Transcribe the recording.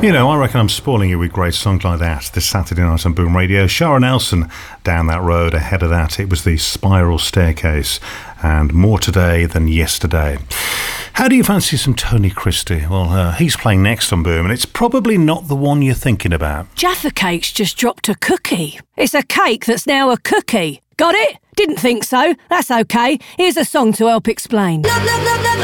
You know, I reckon I'm spoiling you with great songs like that this Saturday night on Boom Radio. Shara Nelson, Down That Road. Ahead of that, it was the Spiral Staircase and More Today Than Yesterday. How do you fancy some Tony Christie? Well, he's playing next on Boom, and it's probably not the one you're thinking about. Jaffa Cake's just dropped a cookie. It's a cake that's now a cookie. Got it? Didn't think so. That's okay. Here's a song to help explain. Love, love, love, love,